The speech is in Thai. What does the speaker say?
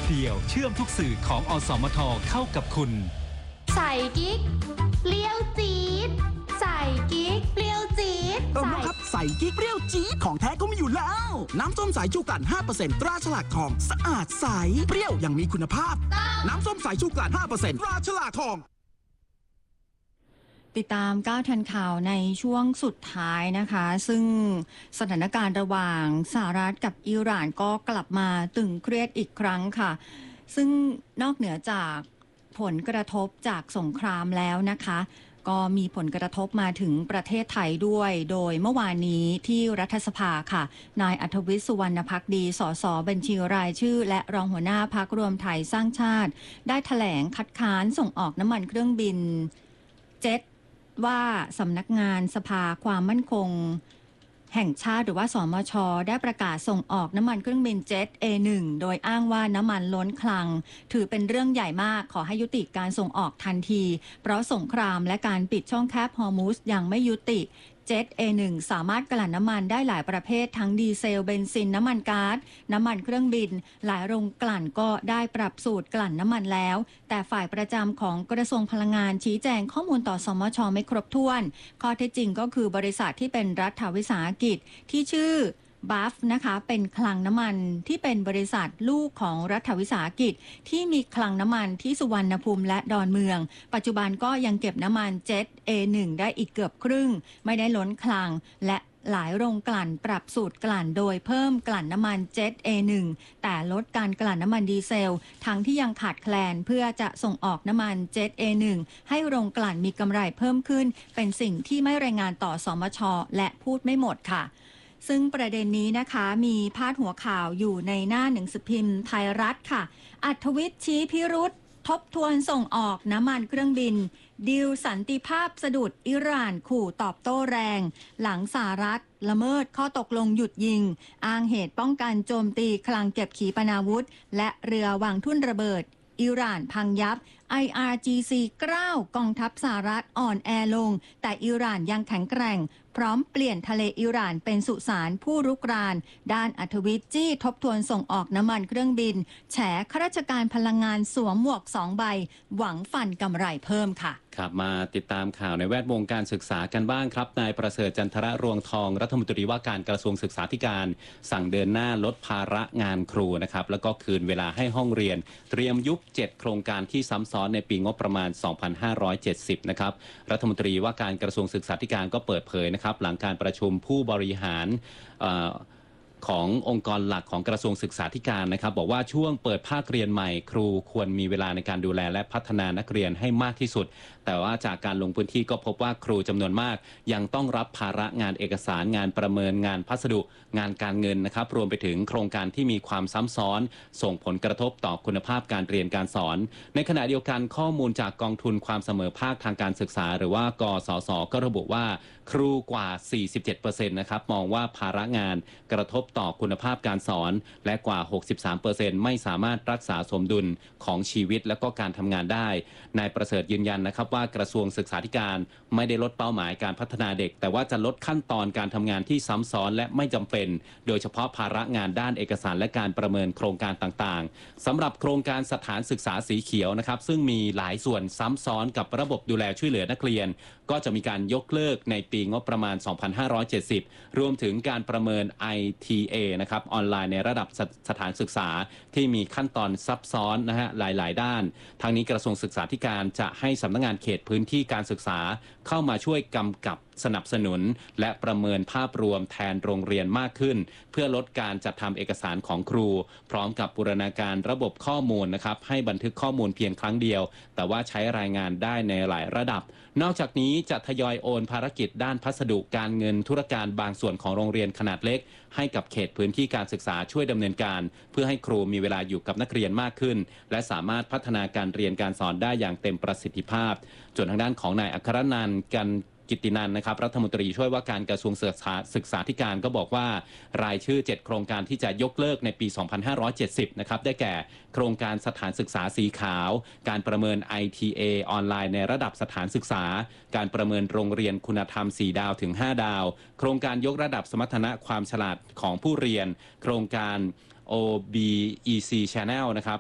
เดียวเชื่อมทุกสื่อของอสมทเข้ากับคุณใส่กิ๊กเปรี้ยวจี๊ดใส่กิ๊กเปรี้ยวจี๊ดครับใส่กิ๊กเปรี้ยวจี๊ดของแท้ก็มีอยู่แล้วน้ำส้มสายชูกลั่น 5% ตราฉลากทองสะอาดใสเปรี้ยวอย่างมีคุณภาพน้ำส้มสายชูกลั่น 5% ตราฉลากทองติดตามก้าวทันข่าวในช่วงสุดท้ายนะคะซึ่งสถานการณ์ระหว่างสหรัฐกับอิหร่านก็กลับมาตึงเครียดอีกครั้งค่ะซึ่งนอกเหนือจากผลกระทบจากสงครามแล้วนะคะก็มีผลกระทบมาถึงประเทศไทยด้วยโดยเมื่อวานนี้ที่รัฐสภาค่ะนายอัธวิทย์สุวรรณภักดีสสบัญชีรายชื่อและรองหัวหน้าพรรครวมไทยสร้างชาติได้แถลงคัดค้านส่งออกน้ำมันเครื่องบินเจ็ตว่าสำนักงานสภาความมั่นคงแห่งชาติหรือว่าสมช.ได้ประกาศส่งออกน้ำมันเครื่องบินเจ็ต A1 โดยอ้างว่าน้ำมันล้นคลังถือเป็นเรื่องใหญ่มากขอให้ยุติการส่งออกทันทีเพราะสงครามและการปิดช่องแคบฮอร์มุซยังไม่ยุติเจ็ต A1 สามารถกลั่นน้ำมันได้หลายประเภททั้งดีเซลเบนซินน้ำมันก๊าซน้ำมันเครื่องบินหลายโรงกลั่นก็ได้ปรับสูตรกลั่นน้ำมันแล้วแต่ฝ่ายประจำของกระทรวงพลังงานชี้แจงข้อมูลต่อสมช.ไม่ครบถ้วนข้อเท็จจริงก็คือบริษัทที่เป็นรัฐวิสาหกิจที่ชื่อบัฟนะคะเป็นคลังน้ำมันที่เป็นบริษัทลูกของรัฐวิสาหกิจที่มีคลังน้ำมันที่สุวรรณภูมิและดอนเมืองปัจจุบันก็ยังเก็บน้ำมันเจ็ต A1 ได้อีกเกือบครึ่งไม่ได้ล้นคลังและหลายโรงกลั่นปรับสูตรกลั่นโดยเพิ่มกลั่นน้ำมันเจ็ต A1 แต่ลดการกลั่นน้ำมันดีเซลทั้งที่ยังขาดแคลนเพื่อจะส่งออกน้ำมันเจ็ต A1 ให้โรงกลั่นมีกำไรเพิ่มขึ้นเป็นสิ่งที่ไม่รายงานต่อสมช.และพูดไม่หมดค่ะซึ่งประเด็นนี้นะคะมีพาดหัวข่าวอยู่ในหน้าหนังสือพิมพ์ไทยรัฐค่ะอัธวิทย์ชี้พิรุธทบทวนส่งออกน้ำมันเครื่องบินดีลสันติภาพสะดุดอิหร่านขู่ตอบโต้แรงหลังสหรัฐละเมิดข้อตกลงหยุดยิงอ้างเหตุป้องกันโจมตีคลังเก็บขีปนาวุธและเรือวางทุ่นระเบิดอิหร่านพังยับ IRGC กล้าวกองทัพสหรัฐอ่อนแอลงแต่อิหร่านยังแข็งแกร่งพร้อมเปลี่ยนทะเลอิหร่านเป็นสุสานผู้รุกรานด้านอัธวิทย์จี้ทบทวนส่งออกน้ำมันเครื่องบินแฉข้าราชการพลังงานสวมหมวก2ใบหวังฟันกำไรเพิ่มค่ะครับมาติดตามข่าวในแวดวงการศึกษากันบ้างครับนายประเสริฐจันทรรวงทองรัฐมนตรีว่าการกระทรวงศึกษาธิการสั่งเดินหน้าลดภาระงานครูนะครับแล้วก็คืนเวลาให้ห้องเรียนเตรียมยุบ7โครงการที่ซ้ำซ้อนในปีงบประมาณ 2570 นะครับรัฐมนตรีว่าการกระทรวงศึกษาธิการก็เปิดเผยนะครับหลังการประชุมผู้บริหารขององค์กรหลักของกระทรวงศึกษาธิการนะครับบอกว่าช่วงเปิดภาคเรียนใหม่ครูควรมีเวลาในการดูแลและพัฒนานักเรียนให้มากที่สุดแต่ว่าจากการลงพื้นที่ก็พบว่าครูจำนวนมากยังต้องรับภาระงานเอกสารงานประเมินงานพัสดุงานการเงินนะครับรวมไปถึงโครงการที่มีความซ้ำซ้อนส่งผลกระทบต่อคุณภาพการเรียนการสอนในขณะเดียวกันข้อมูลจากกองทุนความเสมอภาคทางการศึกษาหรือว่ากสศก็ระบุว่าครูกว่า 47% นะครับมองว่าภาระงานกระทบต่อคุณภาพการสอนและกว่า 63% ไม่สามารถรักษาสมดุลของชีวิตและก็การทำงานได้นายประเสริฐยืนยันนะครับว่ากระทรวงศึกษาธิการไม่ได้ลดเป้าหมายการพัฒนาเด็กแต่ว่าจะลดขั้นตอนการทำงานที่ซ้ำซ้อนและไม่จำเป็นโดยเฉพาะภาระงานด้านเอกสารและการประเมินโครงการต่างๆสำหรับโครงการสถานศึกษาสีเขียวนะครับซึ่งมีหลายส่วนซ้ำซ้อนกับระบบดูแลช่วยเหลือนักเรียนก็จะมีการยกเลิกในปีงบประมาณ 2570 รวมถึงการประเมิน ITA นะครับออนไลน์ในระดับสถานศึกษาที่มีขั้นตอนซับซ้อนนะฮะหลายๆด้านทางนี้กระทรวงศึกษาธิการจะให้สำนักงานเขตพื้นที่การศึกษาเข้ามาช่วยกำกับสนับสนุนและประเมินภาพรวมแทนโรงเรียนมากขึ้นเพื่อลดการจัดทำเอกสารของครูพร้อมกับบูรณาการระบบข้อมูลนะครับให้บันทึกข้อมูลเพียงครั้งเดียวแต่ว่าใช้รายงานได้ในหลายระดับนอกจากนี้จะทยอยโอนภารกิจด้านพัสดุการเงินธุรการบางส่วนของโรงเรียนขนาดเล็กให้กับเขตพื้นที่การศึกษาช่วยดำเนินการเพื่อให้ครูมีเวลาอยู่กับนักเรียนมากขึ้นและสามารถพัฒนาการเรียนการสอนได้อย่างเต็มประสิทธิภาพส่วนทางด้านของนายอัครนันท์กิตตินันท์นะครับรัฐมนตรีช่วยว่าการกระทรวงศึกษาธิการก็บอกว่ารายชื่อ7โครงการที่จะยกเลิกในปี 2570 นะครับได้แก่โครงการสถานศึกษาสีขาวการประเมิน ITA ออนไลน์ในระดับสถานศึกษาการประเมินโรงเรียนคุณธรรม4ดาวถึง5ดาวโครงการยกระดับสมรรถนะความฉลาดของผู้เรียนโครงการ OBEC Channel นะครับ